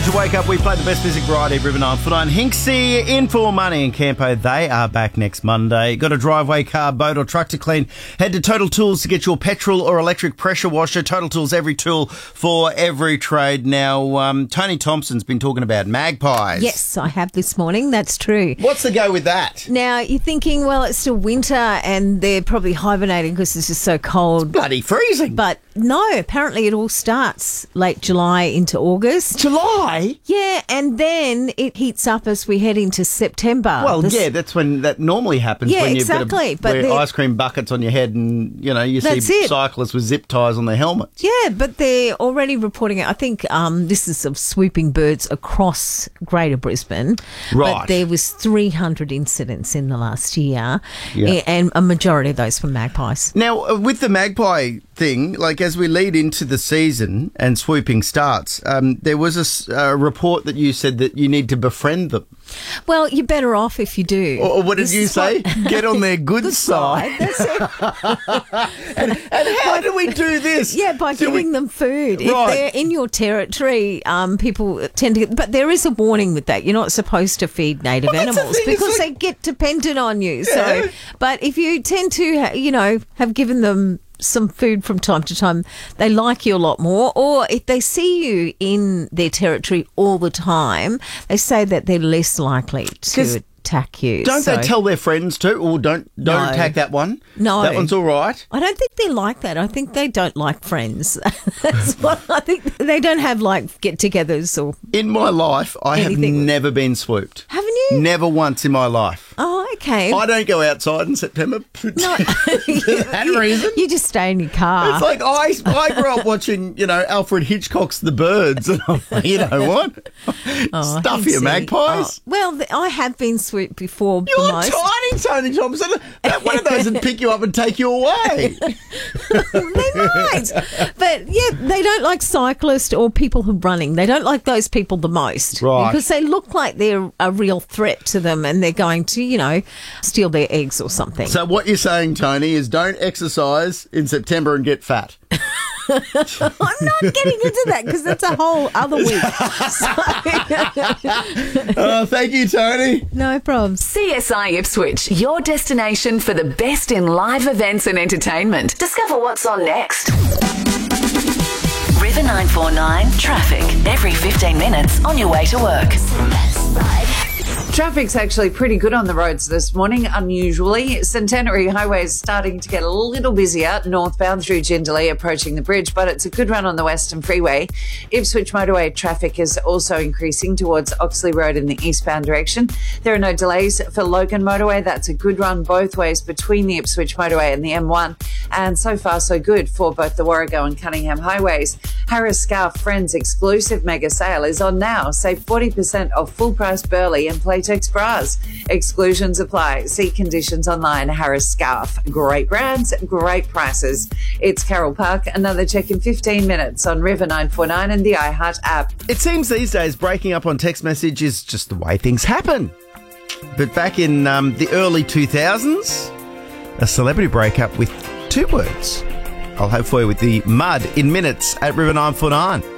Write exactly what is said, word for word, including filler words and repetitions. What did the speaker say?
you wake up, we play the best music variety of River nine four nine. Hinksy, In For Money and Campo, they are back next Monday. Got a driveway, car, boat or truck to clean? Head to Total Tools to get your petrol or electric pressure washer. Total Tools, every tool for every trade. Now, um, Tony Thompson's been talking about magpies. Yes, I have this morning. That's true. What's the go with that? Now, you're thinking, well, it's still winter and they're probably hibernating because it's just so cold. Bloody freezing. But no, apparently it all starts late July into August. July? Yeah, and then it heats up as we head into September. Well, The- yeah, that's when that normally happens. Yeah, when you've exactly, got but to they're- wear ice cream buckets on your head and, you know, you see That's it. cyclists with zip ties on their helmets. Yeah, but they're already reporting it. I think um, this is of swooping birds across Greater Brisbane. Right. But there was three hundred incidents in the last year, Yeah. a- and a majority of those were magpies. Now, uh, with the magpie thing, like as we lead into the season and swooping starts, um, there was a s- a report that you said that you need to befriend them. Well, you're better off if you do. Or, or what did This you is say? what- Get on their good, Good side. side. That's it. and, and how do we do this? Yeah, by Do giving we- them food. If Right. they're in your territory, um, people tend to get... But there is a warning with that. You're not supposed to feed native Well, that's the animals thing, it's because like- they get dependent on you. Yeah. So, but if you tend to, ha- you know, have given them some food from time to time, they like you a lot more. Or if they see you in their territory all the time, they say that they're less likely 'Cause to attack you. Don't So- they tell their friends too? Oh, don't don't No. attack that one. No. That one's all right. I don't think they're like that. I think they don't like friends. That's what I think. They don't have like get-togethers or In my life, I Anything. have never been swooped. haven't you? Never once in my life. Oh, okay. I don't go outside in September for No, that reason. You just stay in your car. It's like I, I grew up watching, you know, Alfred Hitchcock's The Birds, and I'm like, you know what? Oh, Stuff Hinksy. your magpies. Oh, well, th- I have been swooped before. the You're most. tiny, Tony Thompson. That one of those that pick you up and take you away. They might, but yeah, they don't like cyclists or people who are running. They don't like those people the most, Right. Because they look like they're a real threat to them, and they're going to, you know, steal their eggs or something. So what you're saying, Tony, is don't exercise in September and get fat. I'm not getting into that because that's a whole other week. Oh, thank you, Tony. No problems. C S I Ipswich, your destination for the best in live events and entertainment. Discover what's on next. River nine four nine traffic every fifteen minutes on your way to work. Traffic's actually pretty good on the roads this morning, unusually. Centenary Highway is starting to get a little busier northbound through Jindalee, approaching the bridge, but it's a good run on the Western Freeway. Ipswich Motorway traffic is also increasing towards Oxley Road in the eastbound direction. There are no delays for Logan Motorway. That's a good run both ways between the Ipswich Motorway and the M one. And so far, so good for both the Warrego and Cunningham highways. Harris Scarf Friends exclusive mega sale is on now. Save forty percent off full price Burley and Playtex bras. Exclusions apply. See conditions online. Harris Scarf. Great brands, great prices. It's Carol Park. Another check in fifteen minutes on River nine four nine and the iHeart app. It seems these days breaking up on text message is just the way things happen. But back in um, the early two thousands, a celebrity breakup with two words. I'll have for you with the mud in minutes at River nine four nine.